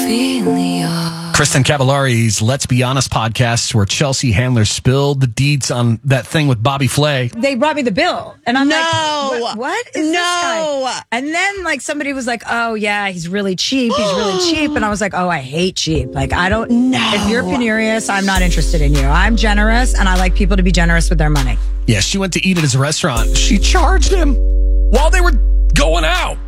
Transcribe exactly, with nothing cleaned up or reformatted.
Kristen Cavallari's Let's Be Honest podcast, where Chelsea Handler spilled the deeds on that thing with Bobby Flay. They brought me the bill, and I'm no. like, what, what is no. this guy? And then like somebody was like, oh yeah, he's really cheap. He's really cheap. And I was like, oh, I hate cheap. Like I don't. No. If you're penurious, I'm not interested in you. I'm generous, and I like people to be generous with their money. Yeah, she went to eat at his restaurant. She charged him while they were going out.